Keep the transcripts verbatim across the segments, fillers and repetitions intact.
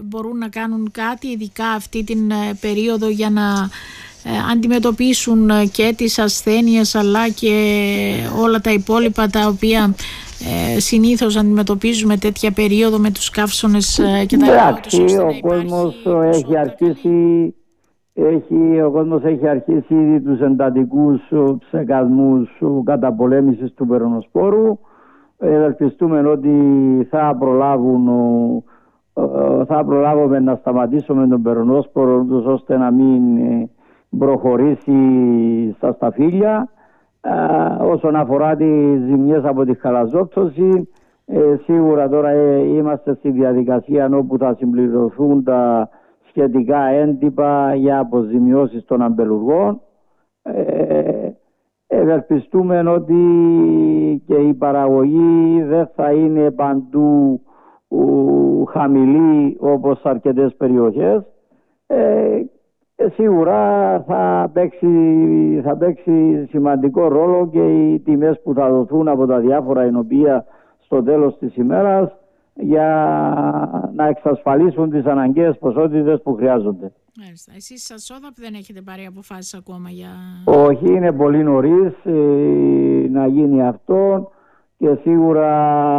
μπορούν να κάνουν κάτι, ειδικά αυτή την περίοδο, για να αντιμετωπίσουν και τις ασθένειες αλλά και όλα τα υπόλοιπα τα οποία ε, συνήθως αντιμετωπίζουμε τέτοια περίοδο με τους καύσωνες και τα Εντάξει, ο κόσμος έχει αρχίσει έχει, ο κόσμος έχει αρχίσει ήδη τους εντατικούς ψεκασμούς καταπολέμησης του περονοσπόρου. Ελπιστούμε ότι θα προλάβουν θα προλάβουμε να σταματήσουμε τον περονόσπορο ώστε να μην προχωρήσει στα σταφύλια. Ε, όσον αφορά τις ζημιές από τη χαλαζόπτωση, ε, σίγουρα τώρα ε, είμαστε στη διαδικασία όπου θα συμπληρωθούν τα σχετικά έντυπα για αποζημιώσεις των αμπελουργών. Ε, ευελπιστούμε ότι και η παραγωγή δεν θα είναι παντού ου, χαμηλή όπως σε αρκετές περιοχές. Ε, Σίγουρα θα παίξει, θα παίξει σημαντικό ρόλο και οι τιμές που θα δοθούν από τα διάφορα ενοπία στο τέλος της ημέρας για να εξασφαλίσουν τις αναγκαίες ποσότητες που χρειάζονται. Μάλιστα. Εσείς σαν ΣΟΔΑΠ δεν έχετε πάρει αποφάσεις ακόμα για... Όχι, είναι πολύ νωρίς ε, να γίνει αυτό και σίγουρα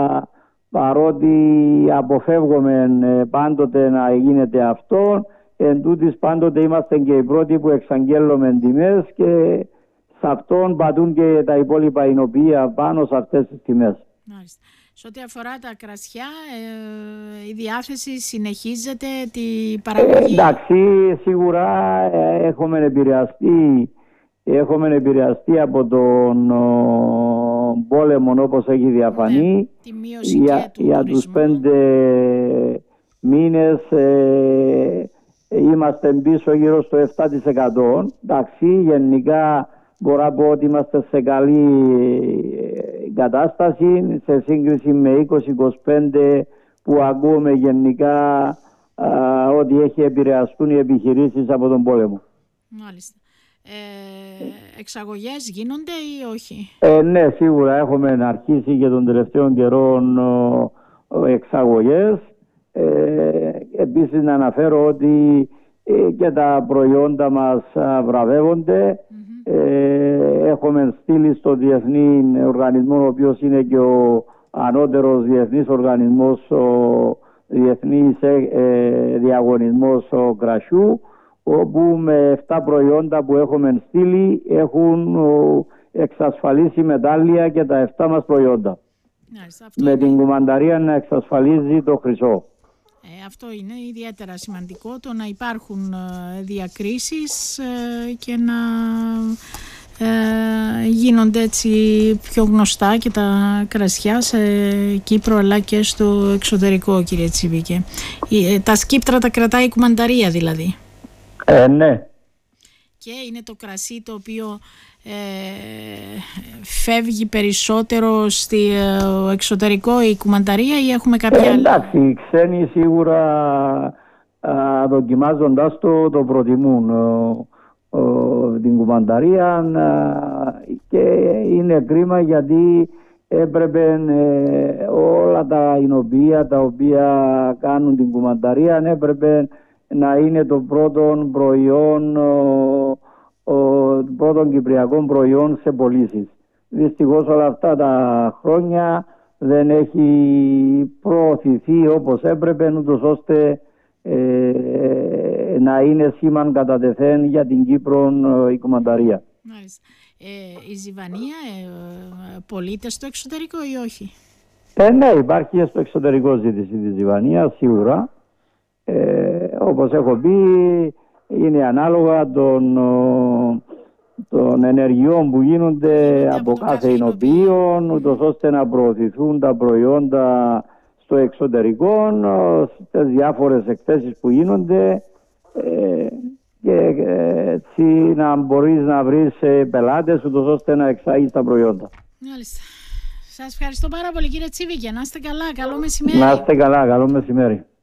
παρότι αποφεύγουμε ε, πάντοτε να γίνεται αυτό, εν τούτης πάντοτε είμαστε και οι πρώτοι που εξαγγέλλουμε τιμές και σε αυτόν πατούν και τα υπόλοιπα εινοποιεία πάνω σε αυτές τις τιμές. Μάλιστα. Σε ό,τι αφορά τα κρασιά, ε, η διάθεση συνεχίζεται, τη παραγωγή... Ε, εντάξει, σίγουρα ε, έχουμε επηρεαστεί, έχουμε επηρεαστεί από τον ο, πόλεμο όπως έχει διαφανεί. Ναι, τη μείωση για, και του για τουρισμού. τους πέντε μήνες... Ε, είμαστε πίσω γύρω στο επτά τοις εκατό. Εντάξει, γενικά μπορώ να πω ότι είμαστε σε καλή κατάσταση σε σύγκριση με είκοσι είκοσι πέντε που ακούμε γενικά α, ότι έχει επηρεαστούν οι επιχειρήσεις από τον πόλεμο. Μάλιστα. Ε, εξαγωγές γίνονται ή όχι? Ε, ναι, σίγουρα έχουμε αρχίσει και των τελευταίων καιρών εξαγωγές. Ε, επίσης να αναφέρω ότι ε, και τα προϊόντα μας α, βραβεύονται. Mm-hmm. Ε, έχουμε στείλει στο διεθνή οργανισμό, ο οποίος είναι και ο ανώτερος διεθνής οργανισμός, ο διεθνής ε, διαγωνισμός ο κρασιού, όπου με επτά προϊόντα που έχουμε στείλει έχουν ο, εξασφαλίσει μετάλλια και τα επτά μας προϊόντα. Nice, με είναι... την κουμανταρία να εξασφαλίζει το χρυσό. Ε, αυτό είναι ιδιαίτερα σημαντικό, το να υπάρχουν ε, διακρίσεις ε, και να ε, γίνονται έτσι πιο γνωστά και τα κρασιά σε Κύπρο αλλά και στο εξωτερικό, κύριε Τσίβικε. Ε, τα σκύπτρα τα κρατάει η κουμανταρία δηλαδή. Ε, ναι. Και είναι το κρασί το οποίο ε, φεύγει περισσότερο στο ε, εξωτερικό η κουμανταρία ή έχουμε κάποια ε, άλλη? Εντάξει, οι ξένοι σίγουρα α, δοκιμάζοντας το, το προτιμούν ο, ο, την κουμανταρία α, και είναι κρίμα γιατί έπρεπε ε, όλα τα εινοποιεία τα οποία κάνουν την κουμανταρία έπρεπε να είναι το πρώτο προϊόν, ο, ο πρώτων κυπριακών προϊόν σε πωλήσεις. Δυστυχώς όλα αυτά τα χρόνια δεν έχει προωθηθεί όπως έπρεπε, ούτως ώστε ε, να είναι σήμαν κατά τεθέν για την Κύπρο ε, η κουμανταρία. Μάλιστα. Ε, η Ζιβανία ε, πωλείται στο εξωτερικό ή όχι? Ε, ναι, υπάρχει στο εξωτερικό ζήτηση της Ζιβανίας σίγουρα. Ε, όπως έχω πει, είναι ανάλογα των, των ενεργειών που γίνονται από, από κάθε εινοποιείο, ούτως ώστε να προωθηθούν τα προϊόντα στο εξωτερικό, στις διάφορες εκθέσεις που γίνονται ε, και έτσι να μπορείς να βρεις πελάτες, ούτως ώστε να εξάγεις τα προϊόντα. Μάλιστα. Σας ευχαριστώ πάρα πολύ, κύριε Τσίβικε. Να είστε καλά. Καλό μεσημέρι. Να είστε καλά. Καλό μεσημέρι.